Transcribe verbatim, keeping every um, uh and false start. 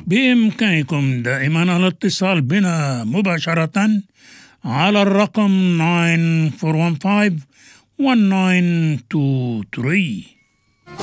بإمكانكم دائما الاتصال بنا مباشرة على الرقم nine four one five one nine two three.